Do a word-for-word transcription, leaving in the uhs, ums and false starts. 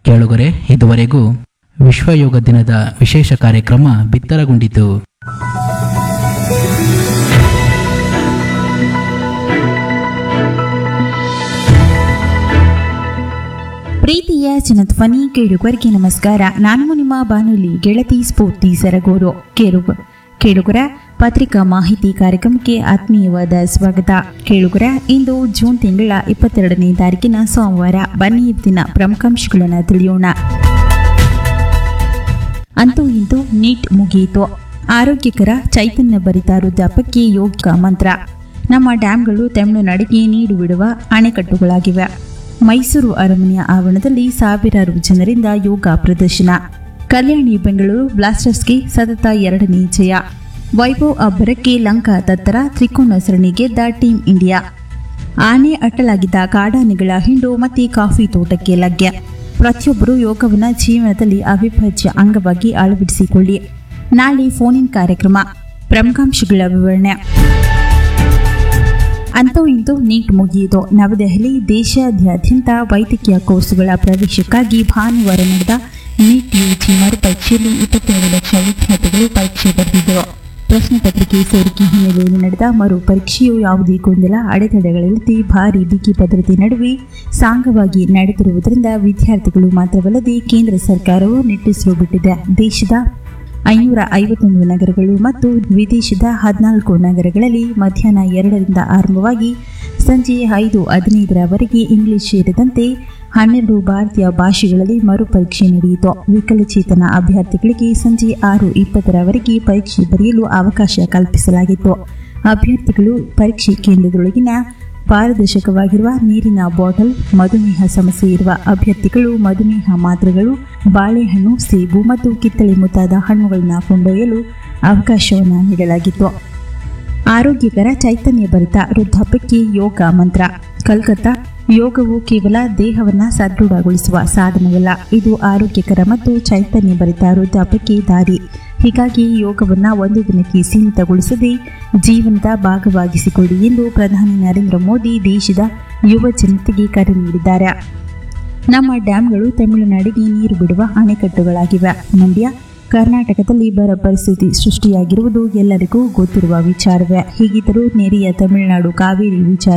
ಕೇಳುಗರೆ, ಇದುವರೆಗೂ ವಿಶ್ವ ಯೋಗ ದಿನದ ವಿಶೇಷ ಕಾರ್ಯಕ್ರಮ ಬಿತ್ತರಗೊಂಡಿತು. ಪ್ರೀತಿಯ ಜನಧ್ವನಿ ಕೇಳುಗರಿಗೆ ನಮಸ್ಕಾರ. ನಾನು ನಿಮ್ಮ ಬಾನುಲಿ ಗೆಳತಿ ಸ್ಫೂರ್ತಿ ಸರಗೂರು. ಕೇಳುಗ ಕೇಳುಗರ ಪತ್ರಿಕಾ ಮಾಹಿತಿ ಕಾರ್ಯಕ್ರಮಕ್ಕೆ ಆತ್ಮೀಯವಾದ ಸ್ವಾಗತ. ಕೇಳುಗರ, ಇಂದು ಜೂನ್ ತಿಂಗಳ ಇಪ್ಪತ್ತೆರಡನೇ ತಾರೀಕಿನ ಸೋಮವಾರ. ಬನ್ನಿ ಇವತ್ತಿನ ಪ್ರಮುಖಾಂಶಗಳನ್ನು ತಿಳಿಯೋಣ. ಅಂತೂ ಇಂದು ನೀಟ್ ಮುಗಿಯಿತು. ಆರೋಗ್ಯಕರ ಚೈತನ್ಯ ಭರಿತ ವೃದ್ಧಾಪಕ್ಕೆ ಯೋಗ ಮಂತ್ರ. ನಮ್ಮ ಡ್ಯಾಂಗಳು ತಮಿಳುನಾಡಿಗೆ ನೀರು ಬಿಡುವ ಅಣೆಕಟ್ಟುಗಳಾಗಿವೆ. ಮೈಸೂರು ಅರಮನೆಯ ಆವರಣದಲ್ಲಿ ಸಾವಿರಾರು ಜನರಿಂದ ಯೋಗ ಪ್ರದರ್ಶನ. ಕಲ್ಯಾಣಿ ಬೆಂಗಳೂರು ಬ್ಲಾಸ್ಟರ್ಸ್ಗೆ ಸತತ ಎರಡನೇ ಜಯ. ವೈಭವ್ ಅಬ್ಬರಕ್ಕೆ ಲಂಕಾ ತತ್ತರ, ತ್ರಿಕೋನ ಸರಣಿ ಗೆದ್ದ ಟೀಂ ಇಂಡಿಯಾ. ಆನೆ ಅಟ್ಟಲಾಗಿದ್ದ ಕಾಡಾನೆಗಳ ಹಿಂಡು ಮತ್ತೆ ಕಾಫಿ ತೋಟಕ್ಕೆ ಲಗ್ಯ. ಪ್ರತಿಯೊಬ್ಬರು ಯೋಗವನ್ನು ಜೀವನದಲ್ಲಿ ಅವಿಭಾಜ್ಯ ಅಂಗವಾಗಿ ಅಳವಡಿಸಿಕೊಳ್ಳಿ. ನಾಳೆ ಫೋನ್ ಇನ್ ಕಾರ್ಯಕ್ರಮ. ಪ್ರಮುಖಾಂಶಗಳ ವಿವರಣೆ. ಅಂತೂ ಇಂದು ನೀಟ್ ಮುಗಿಯಿತು. ನವದೆಹಲಿ ದೇಶಾದ್ಯಂತ ವೈದ್ಯಕೀಯ ಕೋರ್ಸುಗಳ ಪ್ರವೇಶಕ್ಕಾಗಿ ಭಾನುವಾರ ನಡೆದ ನೀಟ್ ಯುಜಿ ಮರುಪರೀಕ್ಷೆಯಲ್ಲಿ ಇಪ್ಪತ್ತೆರಡು ಲಕ್ಷ ವಿದ್ಯಾರ್ಥಿಗಳು ಪರೀಕ್ಷೆ ಬರೆದಿದ್ದರು. ಪ್ರಶ್ನೆ ಪತ್ರಿಕೆ ಸೋರಿಕೆ ಹಿನ್ನೆಲೆಯಲ್ಲಿ ನಡೆದ ಮರು ಪರೀಕ್ಷೆಯು ಯಾವುದೇ ಗೊಂದಲ, ಅಡೆತಡೆಗಳಿಲ್ಲದೆ ಭಾರೀ ಬಿಗಿ ಭದ್ರತೆ ನಡುವೆ ಸಾಂಗವಾಗಿ ನಡೆದಿರುವುದರಿಂದ ವಿದ್ಯಾರ್ಥಿಗಳು ಮಾತ್ರವಲ್ಲದೆ ಕೇಂದ್ರ ಸರ್ಕಾರವು ನಿಟ್ಟುಸಿರು ಬಿಟ್ಟಿದೆ. ದೇಶದ ಐನೂರ ಐವತ್ತೊಂದು ನಗರಗಳು ಮತ್ತು ವಿದೇಶದ ಹದಿನಾಲ್ಕು ನಗರಗಳಲ್ಲಿ ಮಧ್ಯಾಹ್ನ ಎರಡರಿಂದ ಆರಂಭವಾಗಿ ಸಂಜೆ ಐದು ಹದಿನೈದರವರೆಗೆ ಇಂಗ್ಲಿಷ್ ಸೇರಿದಂತೆ ಹನ್ನೆರಡು ಭಾರತೀಯ ಭಾಷೆಗಳಲ್ಲಿ ಮರುಪರೀಕ್ಷೆ ನಡೆಯಿತು. ವಿಕಲಚೇತನ ಅಭ್ಯರ್ಥಿಗಳಿಗೆ ಸಂಜೆ ಆರು ಇಪ್ಪತ್ತರವರೆಗೆ ಪರೀಕ್ಷೆ ಬರೆಯಲು ಅವಕಾಶ ಕಲ್ಪಿಸಲಾಗಿತ್ತು. ಅಭ್ಯರ್ಥಿಗಳು ಪರೀಕ್ಷೆ ಕೇಂದ್ರದೊಳಗಿನ ಪಾರದರ್ಶಕವಾಗಿರುವ ನೀರಿನ ಬಾಟಲ್, ಮಧುಮೇಹ ಸಮಸ್ಯೆ ಇರುವ ಅಭ್ಯರ್ಥಿಗಳು ಮಧುಮೇಹ ಮಾತ್ರೆಗಳು, ಬಾಳೆಹಣ್ಣು, ಸೇಬು ಮತ್ತು ಕಿತ್ತಳೆ ಮುಂತಾದ ಹಣ್ಣುಗಳನ್ನು ಕೊಂಡೊಯ್ಯಲು ಅವಕಾಶವನ್ನು ನೀಡಲಾಗಿತ್ತು. ಆರೋಗ್ಯಕರ ಚೈತನ್ಯ ಭರಿತ ವೃದ್ಧಾಪ್ಯಕ್ಕೆ ಯೋಗ ಮಂತ್ರ. ಕಲ್ಕತ್ತಾ. ಯೋಗವು ಕೇವಲ ದೇಹವನ್ನು ಸದೃಢಗೊಳಿಸುವ ಸಾಧನವಲ್ಲ, ಇದು ಆರೋಗ್ಯಕರ ಮತ್ತು ಚೈತನ್ಯ ಭರಿತ ವೃದ್ಧಾಪ್ಯಕ್ಕೆ ದಾರಿ. ಹೀಗಾಗಿ ಯೋಗವನ್ನು ಒಂದು ದಿನಕ್ಕೆ ಸೀಮಿತಗೊಳಿಸದೆ ಜೀವನದ ಭಾಗವಾಗಿಸಿಕೊಳ್ಳಿ ಎಂದು ಪ್ರಧಾನಿ ನರೇಂದ್ರ ಮೋದಿ ದೇಶದ ಯುವ ಜನತೆಗೆ ಕರೆ ನೀಡಿದ್ದಾರೆ. ನಮ್ಮ ಡ್ಯಾಂಗಳು ತಮಿಳುನಾಡಿಗೆ ನೀರು ಬಿಡುವ ಅಣೆಕಟ್ಟುಗಳಾಗಿವೆ. ಮಂಡ್ಯ. ಕರ್ನಾಟಕದಲ್ಲಿ ಬರ ಪರಿಸ್ಥಿತಿ ಸೃಷ್ಟಿಯಾಗಿರುವುದು ಎಲ್ಲರಿಗೂ ಗೊತ್ತಿರುವ ವಿಚಾರವೇ. ಹೀಗಿದ್ದರೂ ನೆರೆಯ ತಮಿಳುನಾಡು ಕಾವೇರಿ ವಿಚಾರ